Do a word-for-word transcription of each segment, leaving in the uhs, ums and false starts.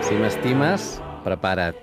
Si m'estimes, prepara't.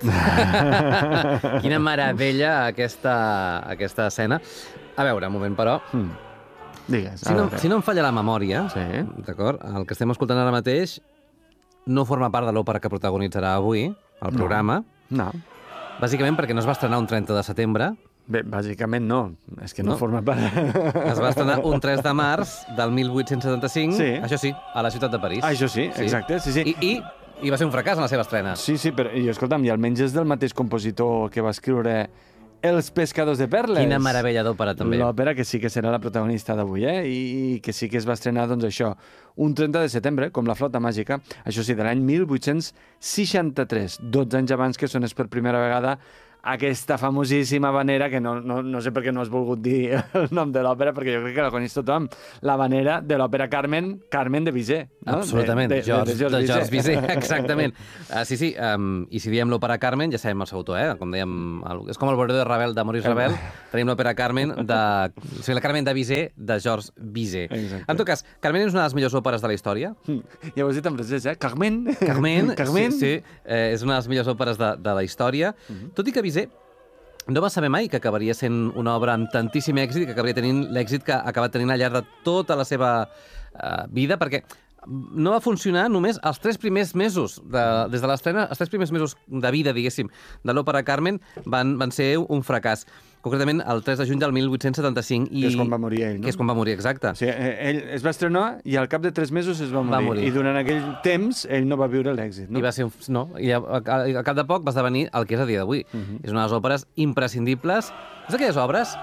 Quina meravella aquesta, aquesta escena. A veure, un moment, però... Mm. Digues. Si no, si no em falla la memòria, sí. d'acord? El que estem escoltant ara mateix no forma part de l'òpera que protagonitzarà avui, el programa. No. no. Bàsicament perquè no es va estrenar un trenta de setembre. Bé, bàsicament no. És que no, no forma part... Es va estrenar un tres de març del mil vuit-cents setanta-cinc, sí. això sí, a la ciutat de París. Ah, això sí, sí. exacte. Sí, sí. I, i, I va ser un fracàs en la seva estrena. Sí, sí, però i, escolta'm, i almenys és del mateix compositor que va escriure Els pescadors de perles. Quina meravella d'òpera, també. L'òpera que sí que serà la protagonista d'avui, eh? I que sí que es va estrenar, doncs, això, un trenta de setembre, com La flauta màgica, això sí, de l'any mil vuit-cents seixanta-tres, dotze anys abans que sones per primera vegada aquesta famosíssima vanera, que no, no, no sé per què no has volgut dir el nom de l'òpera, perquè jo crec que la coneix tothom, la vanera de l'òpera Carmen, Carmen de Bizet. No? Absolutament, de, de, Georges, de, de, de Georges Bizet, exactament. Uh, sí, sí, um, i si diem l'òpera Carmen, ja sabem el seu autor, eh? Com dèiem, el, és com el Bordeaux de Ravel, de Maurice Ravel, tenim l'òpera Carmen de... O sigui, la Carmen de Bizet, de Georges Bizet. Exacte. En tot cas, Carmen és una de les millors òperes de la història. Ja ho has dit en francès, eh? Carmen. Carmen, Carmen. sí, sí eh, és una de les millors òperes de, de la història, uh -huh. tot i que Bizet no va saber mai que acabaria sent una obra amb tantíssim èxit, que acabaria tenint l'èxit que ha acabat tenint al llarg de tota la seva uh, vida, perquè no va funcionar només els tres primers mesos, de, des de l'estrena, els tres primers mesos de vida, diguéssim, de l'òpera Carmen van, van ser un fracàs. Concretament, el tres de juny del mil vuit-cents setanta-cinc. I... Que és quan va morir ell, no? Que és quan va morir, exacte. Sí, ell es va estrenar i al cap de tres mesos es va morir. Va morir. I durant aquell temps ell no va viure l'èxit, no? I va ser un... No, i al cap de poc va esdevenir el que és a dia d'avui. Uh -huh. És una de les òperes imprescindibles. És aquelles obres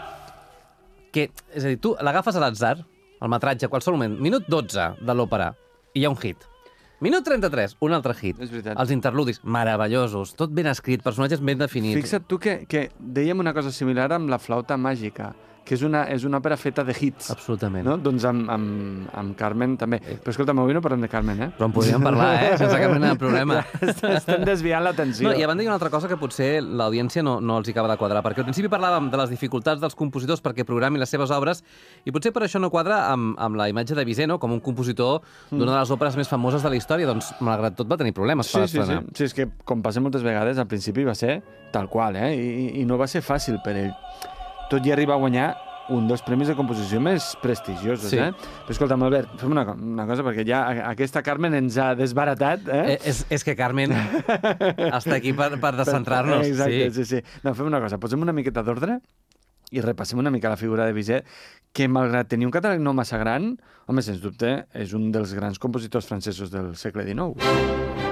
que, és a dir, tu l'agafes a l'atzar, el metratge, qualsevol moment, minut dotze de l'òpera, i hi ha un hit. Minut trenta-tres, un altre hit. És veritat. Els interludis, meravellosos, tot ben escrit, personatges ben definits. Fixa't tu que, que dèiem una cosa similar amb La flauta màgica, que és una, és una òpera feta de hits. Absolutament. No? Doncs amb, amb, amb Carmen també. Però escolta'm, avui no parlem de Carmen, eh? Però en podríem parlar, eh? Sense cap mena de problema. Estem desviant l'atenció. No, i a banda hi ha una altra cosa que potser l'audiència no, no els hi acaba de quadrar, perquè al principi parlàvem de les dificultats dels compositors perquè programin les seves obres, i potser per això no quadra amb, amb la imatge de Bizet, no? Com un compositor d'una de les òperes més famoses de la història. Doncs, malgrat tot, va tenir problemes sí, per sí, estrenar. sí, sí, és que, com passa moltes vegades, al principi va ser tal qual, eh? I, i no va ser fàcil per ell. Tot i arribar a guanyar un dels premis de composició més prestigiosos, sí. eh? Però escolta'm, Albert, fem una, una cosa, perquè ja aquesta Carmen ens ha desbaratat, eh? eh és, és que Carmen està aquí per, per descentrar-nos. Exacte, sí. sí, sí. No, fem una cosa, posem una miqueta d'ordre i repassem una mica la figura de Bizet, que malgrat tenir un catàleg no massa gran, home, sens dubte, és un dels grans compositors francesos del segle dinou.